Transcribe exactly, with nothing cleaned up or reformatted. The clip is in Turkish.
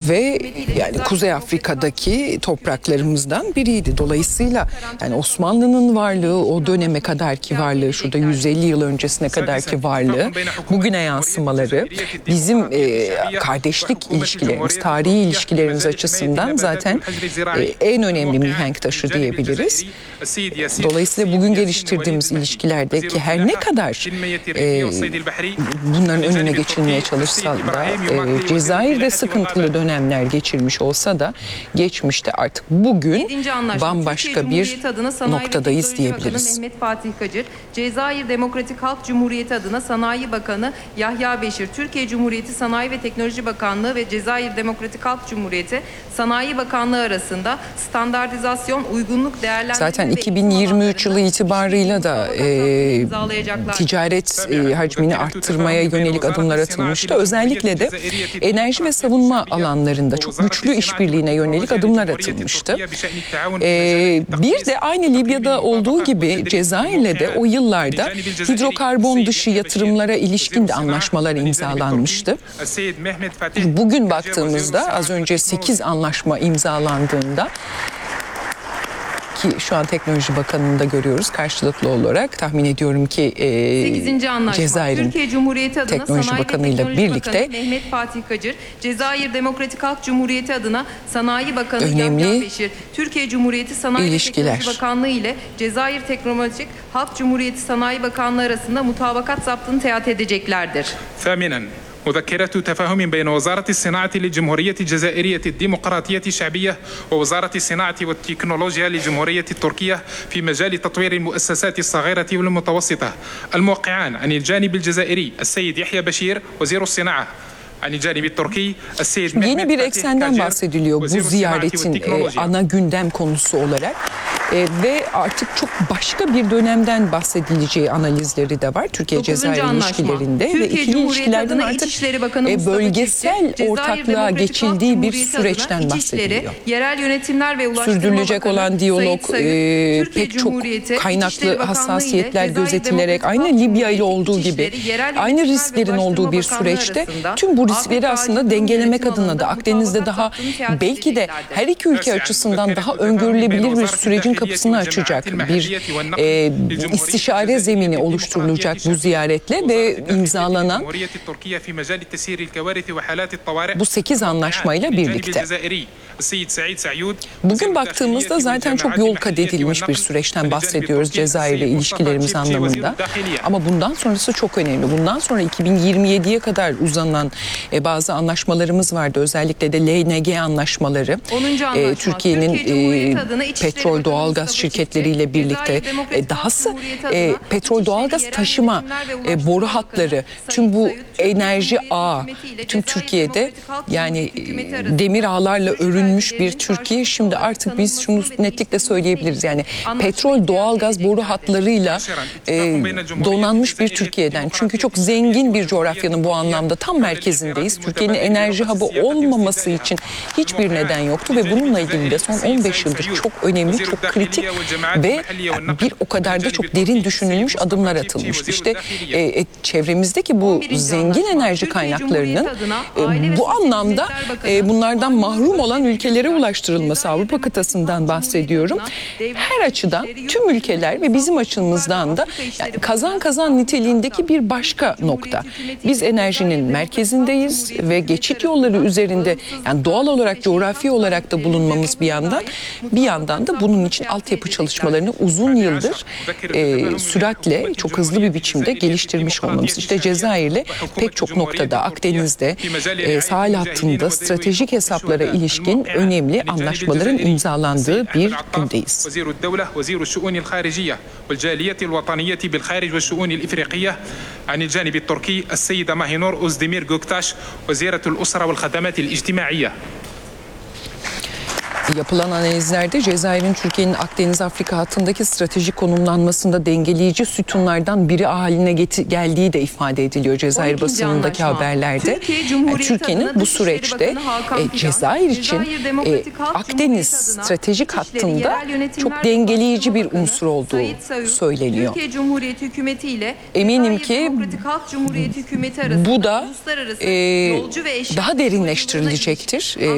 ve yani Kuzey Afrika'daki topraklarımızdan biriydi. Dolayısıyla yani Osmanlı'nın varlığı, o döneme kadarki varlığı, şurada yüz elli yıl öncesine kadarki varlığı, bugüne yansımaları, bizim e, kardeşlik ilişkilerimiz, tarihi ilişkilerimiz açısından zaten e, en önemli mihenk taşı diyebiliriz. Dolayısıyla bugün geliştirdiğimiz ilişkilerdeki her ne kadar e, bunların önüne geçilmeye çalışsa da e, Cezayir'de sıkıntılı dönemler geçirmiş olsa da geçmişte artık bugün bambaşka bir noktadayız diyebiliriz. Mehmet Fatih Kacır, Cezayir Demokratik Halk Cumhuriyeti adına Sanayi Bakanı Yahya Beşir, Türkiye Cumhuriyeti Sanayi ve Teknoloji Bakanlığı ve Cezayir Demokratik Halk Cumhuriyeti Sanayi Bakanlığı arasında standartizasyon, uygunluk değerlendirme zaten iki bin yirmi üç yılı itibarıyla da e, ticaret e, hacmini arttırmaya yönelik adımlar atılmıştı. Özellikle de enerji ve savunma alanlarında çok güçlü işbirliğine yönelik adımlar atılmıştı. E, bir de aynı Libya'da olduğu gibi Cezayir'le de o yıllarda hidrokarbon dışı yatırımlara ilişkin de anlaşmalar imzalanmıştı. Bugün baktığımızda az önce sekiz anlaşma imzalandığında, ki şu an Teknoloji Bakanı'nda görüyoruz karşılıklı olarak, tahmin ediyorum ki e, Cezayir'in Türkiye Cumhuriyeti adına Teknoloji Sanayi Bakanı'yla Teknoloji birlikte Bakanı Mehmet Fatih Kacır, Cezayir Demokratik Halk Cumhuriyeti adına Sanayi Bakanı önemli Yahya Beşir, Türkiye Cumhuriyeti Sanayi ilişkiler. ve Teknoloji Bakanlığı ile Cezayir Teknolojik Halk Cumhuriyeti Sanayi Bakanlığı arasında mutabakat zaptını teat edeceklerdir. ثامنا مذكرة تفاهم بين وزارة الصناعة للجمهورية الجزائرية الديمقراطية الشعبية ووزارة الصناعة والتكنولوجيا للجمهورية التركية في مجال تطوير المؤسسات الصغيرة والمتوسطة. الموقعان عن الجانب الجزائري السيد يحيى بشير وزير الصناعة. Yeni bir eksenden bahsediliyor bu ziyaretin e, ana gündem konusu olarak e, ve artık çok başka bir dönemden bahsedileceği analizleri de var Türkiye-Cezayir ilişkilerinde Türkiye ve ikili ilişkilerden artık e, bölgesel Çiftçi, ortaklığa geçildiği bir süreçten bahsediliyor. Yerel yönetimler ve sürdürülecek Bakanı, olan diyalog e, pek çok kaynaklı hassasiyetler gözetilerek aynı Libya ile olduğu gibi aynı risklerin olduğu bir süreçte tüm bu riskleri aslında dengelemek adına da Akdeniz'de daha belki de her iki ülke açısından daha öngörülebilir bir sürecin kapısını açacak bir e, istişare zemini oluşturulacak bu ziyaretle ve imzalanan bu sekiz anlaşmayla birlikte. Bugün baktığımızda zaten çok yol kat edilmiş bir süreçten bahsediyoruz Cezayir'le ilişkilerimiz anlamında. Ama bundan sonrası çok önemli. Bundan sonra iki bin yirmi yediye kadar uzanan e, bazı anlaşmalarımız vardı. Özellikle de L N G anlaşmaları. E, Türkiye'nin e, petrol doğalgaz şirketleriyle birlikte e, dahası e, petrol doğalgaz taşıma e, boru hatları, tüm bu enerji ağı, tüm Türkiye'de yani e, demir ağlarla örülmüş bir Türkiye. Şimdi artık biz şunu netlikle söyleyebiliriz. Yani petrol doğalgaz boru hatlarıyla e, donanmış bir Türkiye'den. Çünkü çok zengin bir coğrafyanın bu anlamda tam merkezindeyiz. Türkiye'nin enerji hub'ı olmaması için hiçbir neden yoktu ve bununla ilgili de son on beş yıldır çok önemli, çok kritik ve bir o kadar da çok derin düşünülmüş adımlar atılmıştı. İşte e, çevremizdeki bu zengin enerji kaynaklarının e, bu anlamda e, bunlardan mahrum olan ülkelere ulaştırılması, Avrupa kıtasından bahsediyorum. Her açıdan tüm ülkeler ve bizim açımızdan da yani kazan kazan niteliğindeki bir başka nokta. Biz enerjinin merkezindeyiz ve geçit yolları üzerinde yani doğal olarak, coğrafi olarak da bulunmamız bir yandan, bir yandan da bunun için altyapı çalışmalarını uzun yıldır e, süratle, çok hızlı bir biçimde geliştirmiş olmamız. İşte Cezayir'le pek çok noktada, Akdeniz'de, e, sahil hattında stratejik hesaplara ilişkin önemli anlaşmaların imzalandığı bir gündeyiz. عن الجانب التركي السيدة ماهينور أوزديمير Göktaş وزيرة الأسرة والخدمات الاجتماعية. Yapılan analizlerde Cezayir'in Türkiye'nin Akdeniz Afrika hattındaki stratejik konumlanmasında dengeleyici sütunlardan biri haline geldiği de ifade ediliyor Cezayir basınındaki haberlerde. Türkiye Türkiye'nin bu süreçte e, Cezayir için e, Akdeniz stratejik hattında çok dengeleyici bir unsur olduğu söyleniyor. Türkiye Cumhuriyeti Hükümeti ile eminim ki Halk Cumhuriyeti Hükümeti arasında bu da e, daha derinleştirilecektir. E,